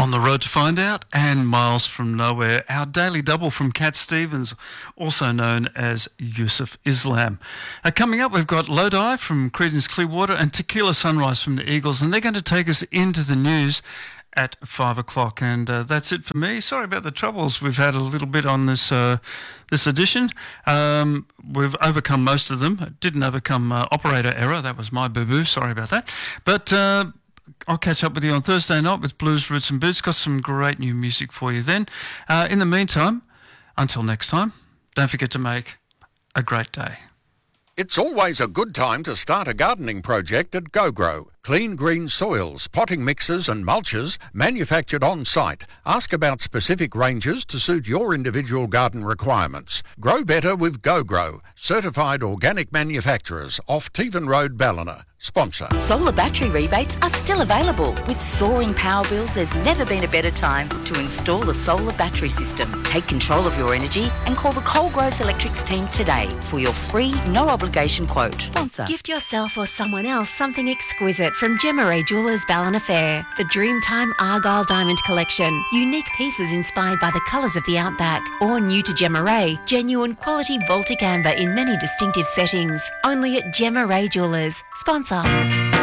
On the Road to Find Out and Miles from Nowhere, our daily double from Cat Stevens, also known as Yusuf Islam. Coming up, we've got Lodi from Creedence Clearwater and Tequila Sunrise from the Eagles, and they're going to take us into the news at 5 o'clock. And that's it for me. Sorry about the troubles we've had a little bit on this edition. We've overcome most of them. Didn't overcome operator error. That was my boo-boo. Sorry about that. But I'll catch up with you on Thursday night with Blues, Roots and Boots. Got some great new music for you then. In the meantime, until next time, don't forget to make a great day. It's always a good time to start a gardening project at GoGrow. Clean green soils, potting mixes and mulches manufactured on site. Ask about specific ranges to suit your individual garden requirements. Grow better with GoGrow. Certified organic manufacturers off Tevan Road, Ballina. Sponsor. Solar battery rebates are still available. With soaring power bills, there's never been a better time to install a solar battery system. Take control of your energy and call the Coalgroves Electrics team today for your free, no obligation quote. Sponsor. Gift yourself or someone else something exquisite from Gemma Ray Jewelers Ballina Fair. The Dreamtime Argyle Diamond Collection. Unique pieces inspired by the colours of the outback. Or new to Gemma Ray, genuine quality Baltic amber in many distinctive settings. Only at Gemma Ray Jewelers. Sponsor.